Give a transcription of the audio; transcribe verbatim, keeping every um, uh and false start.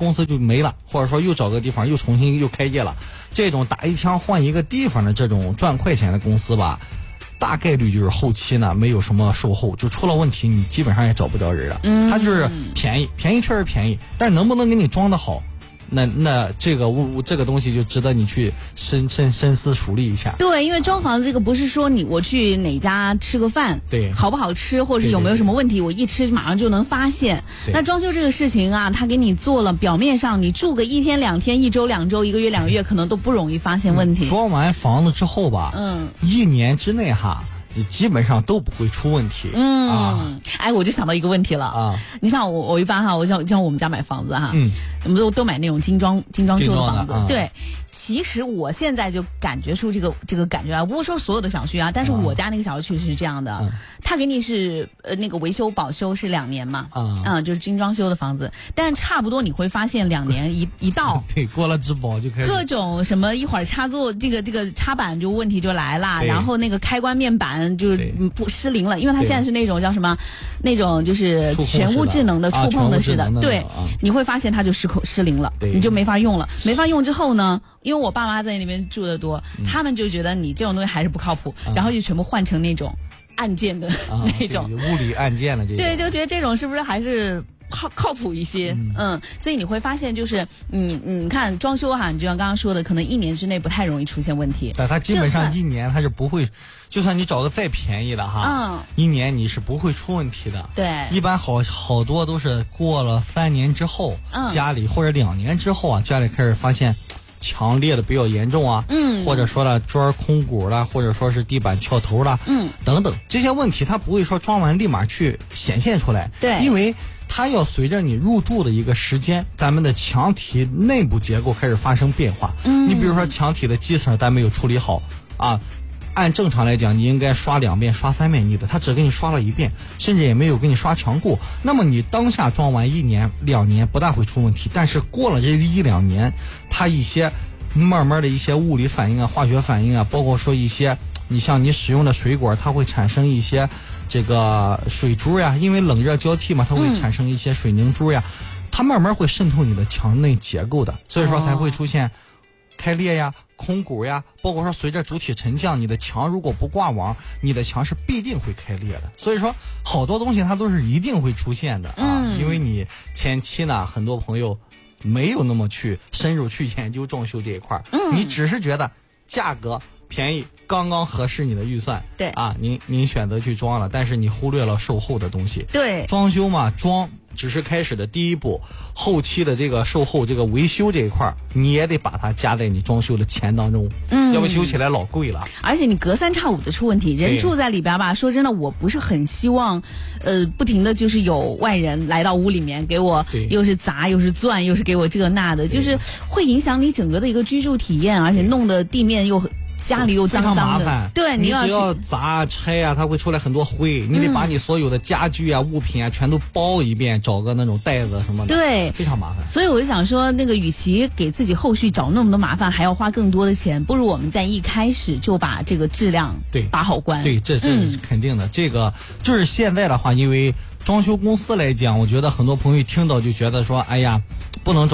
公司就没了，或者说又找个地方又重新又开业了。这种打一枪换一个地方的这种赚快钱的公司吧，大概率就是后期呢没有什么售后，就出了问题你基本上也找不着人了。嗯，它就是便宜，便宜确实便宜，但是能不能给你装得好，那那这个物这个东西就值得你去深深深思熟虑一下。 对，因为装房子这个不是说你我去哪家吃个饭，对，好不好吃，或者是有没有什么问题，对对对，我一吃马上就能发现。那装修这个事情啊，他给你做了，表面上你住个一天两天、一周两周、一个月两个月，可能都不容易发现问题。 嗯、装完房子之后吧，嗯，一年之内哈。你基本上都不会出问题。 嗯，啊、哎，我就想到一个问题了啊！你像我，我一般哈，我像像我们家买房子哈，嗯，我们都都买那种精装精装修的房子。的啊、对，其实我现在就感觉出这个这个感觉啊，不是说所有的小区啊，但是我家那个小区是这样的，嗯、他给你是呃那个维修保修是两年嘛，啊、嗯，就是精装修的房子，但差不多你会发现两年一一到， 对，过了质保就开始各种什么一会儿插座这个这个插板就问题就来了，然后那个开关面板。就是不失灵了，因为它现在是那种叫什么，那种就是全屋智能的触碰的似的，对，啊、你会发现它就失控失灵了，你就没法用了。没法用之后呢，因为我爸妈在那边住的多，嗯、他们就觉得你这种东西还是不靠谱，嗯、然后就全部换成那种按键的那种、 啊、物理按键的这种， 对，就觉得这种是不是还是。靠靠谱一些，嗯, 嗯，所以你会发现，就是你你看装修哈，你就像刚刚说的，可能一年之内不太容易出现问题。 但它基本上一年它是不会，就算你找个再便宜的哈，嗯，一年你是不会出问题的。 对， 一般好好多都是过了三年之后，嗯，家里或者两年之后啊，家里开始发现墙裂的比较严重啊，嗯，或者说了砖空鼓了，或者说是地板翘头了，嗯，等等这些问题，它不会说装完立马去显现出来， 对， 因为。它要随着你入住的一个时间，咱们的墙体内部结构开始发生变化。嗯，你比如说墙体的基层咱没有处理好啊，按正常来讲你应该刷两遍、刷三遍你的，他只给你刷了一遍，甚至也没有给你刷墙过。那么你当下装完一年、两年不大会出问题，但是过了这一两年，它一些慢慢的一些物理反应啊、化学反应啊，包括说一些你像你使用的水果，它会产生一些。这个水珠呀，因为冷热交替嘛，它会产生一些水凝珠呀，嗯、它慢慢会渗透你的墙内结构的，所以说才会出现开裂呀、空鼓呀，包括说随着主体沉降，你的墙如果不挂网，你的墙是必定会开裂的。所以说好多东西它都是一定会出现的啊，嗯、因为你前期呢，很多朋友没有那么去深入去研究装修这一块，嗯、你只是觉得价格便宜。刚刚合适你的预算， 对啊，您您选择去装了，但是你忽略了售后的东西。 对， 装修嘛，装只是开始的第一步，后期的这个售后、这个维修这一块，你也得把它加在你装修的钱当中，嗯，要不修起来老贵了。 而且你隔三差五的出问题，人住在里边吧，说真的，我不是很希望，呃，不停的就是有外人来到屋里面给我，又是砸又是钻又是给我这那的，就是会影响你整个的一个居住体验，而且弄得地面又很。家里又脏脏的，对， 你要只要砸拆啊，它会出来很多灰，你得把你所有的家具啊、物品啊全都包一遍，找个那种袋子什么的， 对， 非常麻烦。 所以我就想说，那个与其给自己后续找那么多麻烦，还要花更多的钱，不如我们在一开始就把这个质量对把好关。 对，这这是肯定的。嗯、这个就是现在的话，因为装修公司来讲，我觉得很多朋友听到就觉得说，哎呀，不能找。